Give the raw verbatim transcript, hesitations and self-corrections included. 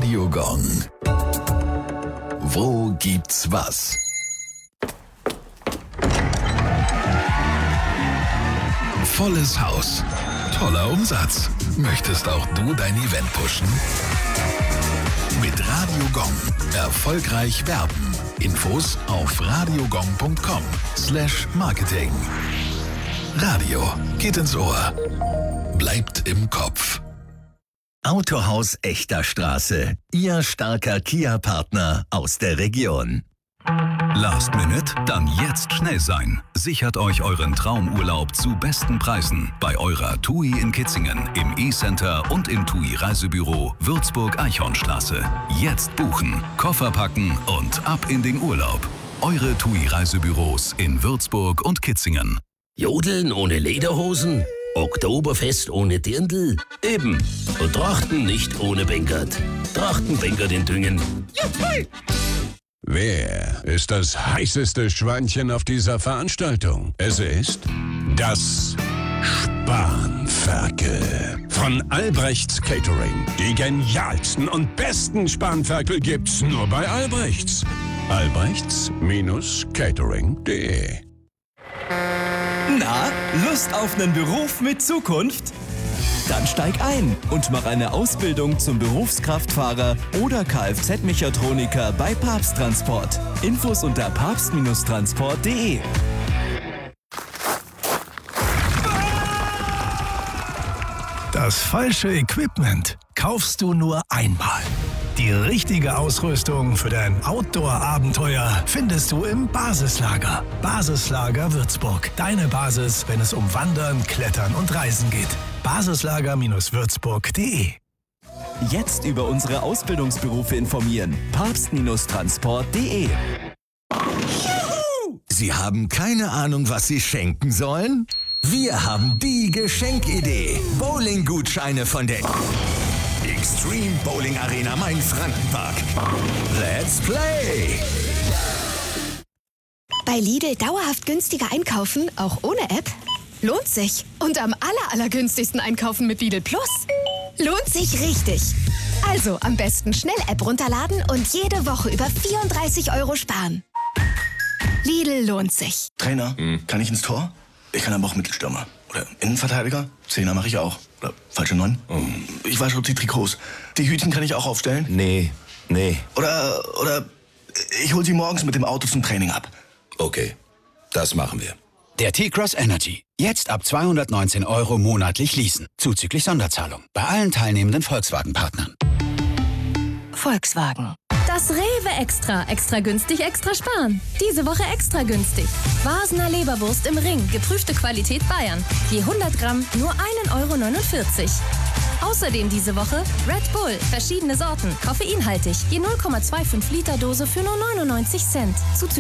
Radio Gong. Wo gibt's was? Volles Haus. Toller Umsatz. Möchtest auch du dein Event pushen? Mit Radio Gong. Erfolgreich werben. Infos auf radiogong punkt com slash marketing. Radio geht ins Ohr. Bleibt im Kopf. Autohaus Echter Straße. Ihr starker Kia-Partner aus der Region. Last Minute? Dann jetzt schnell sein. Sichert euch euren Traumurlaub zu besten Preisen bei eurer TUI in Kitzingen, im E-Center und im TUI Reisebüro Würzburg-Eichhornstraße. Jetzt buchen, Koffer packen und ab in den Urlaub. Eure TUI Reisebüros in Würzburg und Kitzingen. Jodeln ohne Lederhosen? Oktoberfest ohne Dirndl? Eben. Und Trachten nicht ohne Bengert. Trachten Bengert in Düngen. Juhu! Wer ist das heißeste Schweinchen auf dieser Veranstaltung? Es ist das Spanferkel von Albrechts Catering. Die genialsten und besten Spanferkel gibt's nur bei Albrechts. albrechts Catering punkt de. Na, Lust auf einen Beruf mit Zukunft? Dann steig ein und mach eine Ausbildung zum Berufskraftfahrer oder Kfz-Mechatroniker bei Papst Transport. Infos unter papst transport punkt de. Das falsche Equipment kaufst du nur einmal. Die richtige Ausrüstung für dein Outdoor-Abenteuer findest du im Basislager. Basislager Würzburg. Deine Basis, wenn es um Wandern, Klettern und Reisen geht. basislager Würzburg punkt de. Jetzt über unsere Ausbildungsberufe informieren. papst transport punkt de. Sie haben keine Ahnung, was Sie schenken sollen? Wir haben die Geschenkidee. Bowling-Gutscheine von der Extreme Bowling Arena Main-Frankenpark. Let's play! Bei Lidl dauerhaft günstiger einkaufen, auch ohne App? Lohnt sich. Und am aller, allergünstigsten einkaufen mit Lidl Plus? Lohnt sich richtig. Also am besten schnell App runterladen und jede Woche über vierunddreißig Euro sparen. Lidl lohnt sich. Trainer, hm. kann ich ins Tor? Ich kann aber auch Mittelstürmer. Oder Innenverteidiger? Zehner mache ich auch. Oder falsche Neun? Oh. Ich wasche auch die Trikots. Die Hütchen kann ich auch aufstellen? Nee, nee. Oder, oder ich hol sie morgens mit dem Auto zum Training ab. Okay, das machen wir. Der T-Cross Energy. Jetzt ab zweihundertneunzehn Euro monatlich leasen. Zuzüglich Sonderzahlung. Bei allen teilnehmenden Volkswagen-Partnern. Volkswagen. Das Rewe Extra. Extra günstig, extra sparen. Diese Woche extra günstig. Basener Leberwurst im Ring. Geprüfte Qualität Bayern. Je hundert Gramm nur ein Euro neunundvierzig. Außerdem diese Woche Red Bull. Verschiedene Sorten. Koffeinhaltig. Je null Komma fünfundzwanzig Liter Dose für nur neunundneunzig Cent. Zuzüglich